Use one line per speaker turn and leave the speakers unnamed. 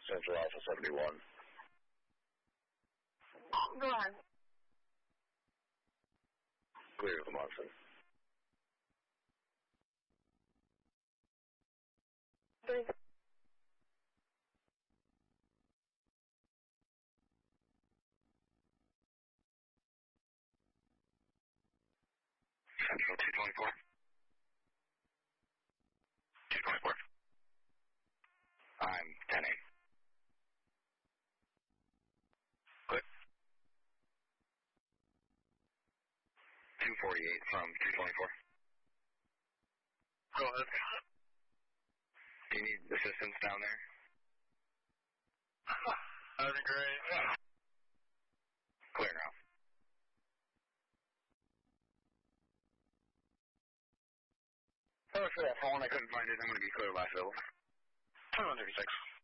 Central Alpha 71.
Go ahead.
Clear the Monson. Central 224. 224. I'm 10-8. Click. 248 from 224.
Go ahead.
Do you need assistance down there?
That'd be great.
Clear now. Sorry for that phone. I couldn't find it. I'm going to be clear last level.
236.